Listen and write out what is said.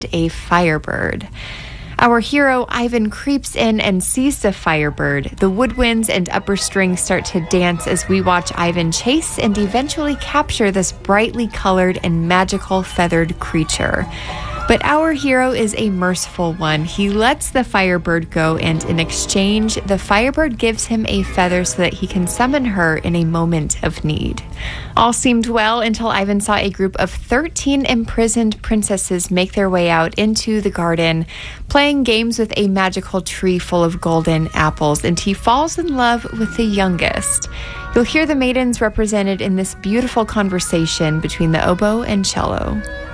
a firebird. Our hero, Ivan, creeps in and sees the firebird. The woodwinds and upper strings start to dance as we watch Ivan chase and eventually capture this brightly colored and magical feathered creature. But our hero is a merciful one. He lets the firebird go, and in exchange, the firebird gives him a feather so that he can summon her in a moment of need. All seemed well until Ivan saw a group of 13 imprisoned princesses make their way out into the garden, playing games with a magical tree full of golden apples, and he falls in love with the youngest. You'll hear the maidens represented in this beautiful conversation between the oboe and cello.